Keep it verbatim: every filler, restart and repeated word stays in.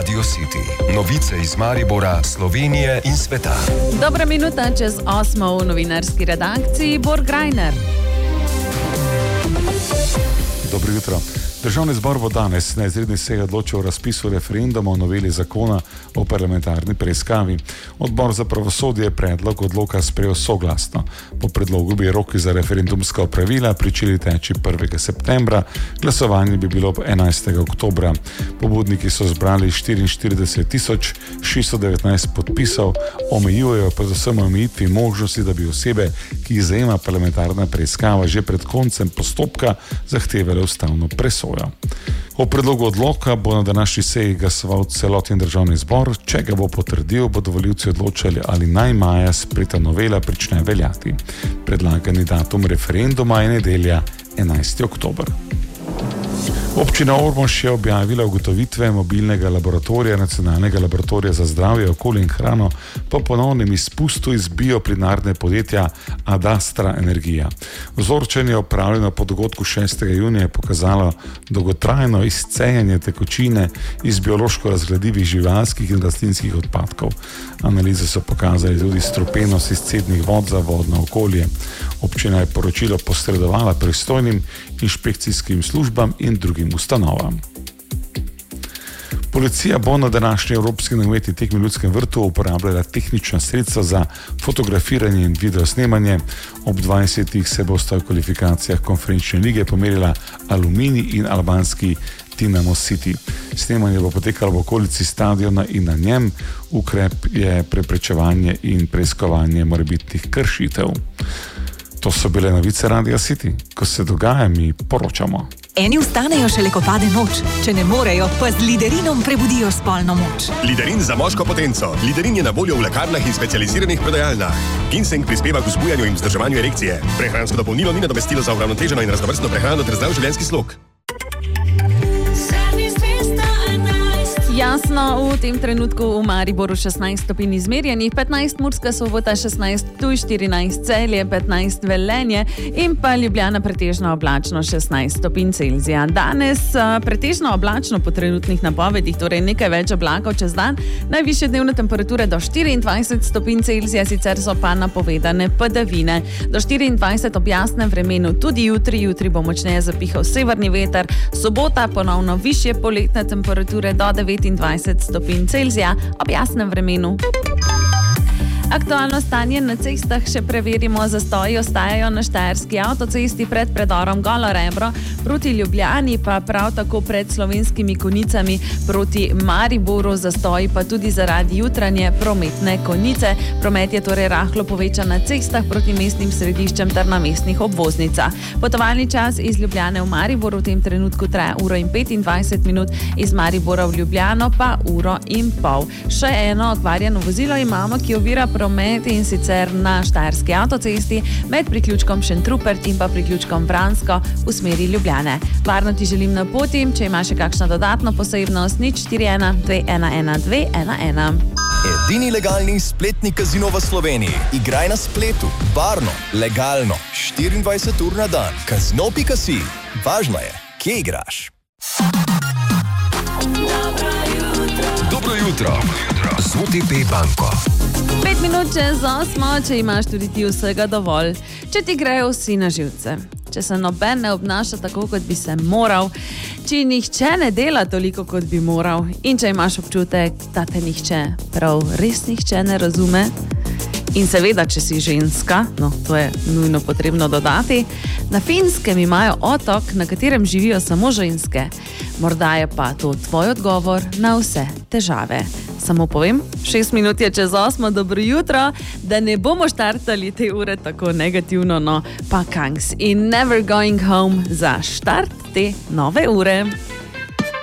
Radio City. Novice iz Maribora, Slovenije in sveta. Dobra minuta čez osmo v novinarski redakciji Borg Greiner. Dobro jutro. Državni zbor bo danes na izredni seji odločil o razpisu referenduma o noveli zakona o parlamentarni preiskavi. Odbor za pravosodje je predlog odloka sprejel soglasno. Po predlogu bi roki za referendumska opravila pričeli teči prvega septembra, glasovanje bi bilo enajstega oktobra. Pobudniki so zbrali štiriinštirideset tisoč šeststo devetnajst podpisov, omejujejo predvsem omejitvi možnosti, da bi osebe, ki jih zajema parlamentarna preiskava, že pred koncem postopka zahtevale ustavno presojo. O predlogu odloka bo na današnji seji glasoval celoten državni zbor. Če ga bo potrdil, bodo volivci odločali, ali naj maja sprejeta novela prične veljati. Predlagani datum referenduma je nedelja enajstega oktobra. Občina Ormož je objavila ugotovitve mobilnega laboratorija Nacionalnega laboratorija za zdravje, okolje in hrano po ponovnem izpustu iz bioplinarne podjetja Adastra Energija. Vzorčenje opravljeno po dogodku šestega junija je pokazalo dolgotrajno izcejanje tekočine iz biološko razgradljivih živalskih in rastlinskih odpadkov. Analize so pokazali tudi strupenost izcednih vod za vodno okolje. Občina je poročilo posredovala pristojnim inšpekcijskim službam in drugim ustanovam. Policija bo na današnji evropski nogometni tekmi v Ljudskem vrtu uporabljala tehnična sredstva za fotografiranje in videosnemanje. Ob dvajsetih se bosta v kvalifikacijah konferenčne lige pomerila Aluminij in albanski Dinamo City. Snemanje bo potekalo v okolici stadiona in na njem. Ukrep je preprečevanje in preiskovanje morebitnih kršitev. To so bile novice Radia City. Ko se dogaja, mi poročamo. Eni vstanejo šele, ko pade noč. Če ne morejo, pa z Liderinom prebudijo spolno moč. Liderin za moško potenco. Liderin je na voljo v lekarnah in specializiranih prodajalnah. Ginseng prispeva k vzbujanju in vzdrževanju erekcije. Prehransko dopolnilo ni nadomestilo za uravnoteženo in raznovrstno prehrano ter zdrav življenjski slog. Jasno, v tem trenutku v Mariboru šestnajst stopinj izmerjenih, petnajst Murska Sobota, šestnajst Ptuj, štirinajst Celje, petnajst Velenje in pa Ljubljana pretežno oblačno šestnajst stopinj Celzija. Danes pretežno oblačno po trenutnih napovedih, torej nekaj več oblakov čez dan, najvišje dnevne temperature do štiriindvajset stopinj Celzija, sicer so pa napovedane padavine. Do štiriindvajset ob jasnem vremenu tudi jutri, jutri bo močneje zapihal severni veter, sobota ponovno višje poletne temperature do devetindvajset stopinj Celzija ob jasnem vremenu. Aktualno stanje na cestah še preverimo. Zastoji ostajajo na štajerski avtocesti pred predorom Golo Rebro, proti Ljubljani pa prav tako pred Slovenskimi Konjicami, proti Mariboru zastoji pa tudi zaradi jutranje prometne konice. Promet je torej rahlo povečan na cestah proti mestnim središčem ter na mestnih obvoznicah. Potovalni čas iz Ljubljane v Mariboru v tem trenutku traja uro in petindvajset minut, iz Maribora v Ljubljano pa uro in pol. Še eno okvarjeno vozilo imamo, ki ovira promet, in sicer na štajerski avtocesti med priključkom Šentrupert in pa priključkom Vransko v smeri Ljubljane. Varno ti želim na poti. Če imaš še kakšno dodatno posebnost, nič štiri ena dve ena ena dve ena ena. Edini legalni spletni kazino v Sloveniji. Igraj na spletu, varno, legalno, štiriindvajset ur na dan. Kazino pika si. Važno je, kje igraš. Dobro jutro z O T P banko. Pet minut čez osmo, če imaš tudi ti vsega dovolj. Če ti grejo vsi na živce. Če se noben ne obnaša tako, kot bi se moral. Če nihče ne dela toliko, kot bi moral. In če imaš občutek, da te nihče, prav res nihče ne razume. In seveda, če si ženska, no, to je nujno potrebno dodati, na Finskem imajo otok, na katerem živijo samo ženske. Morda je pa to tvoj odgovor na vse težave. Samo povem, šest minut je čez osmo, dobro jutro, da ne bomo štartali te ure tako negativno, no, pa Kangs in Never Going Home za štart te nove ure.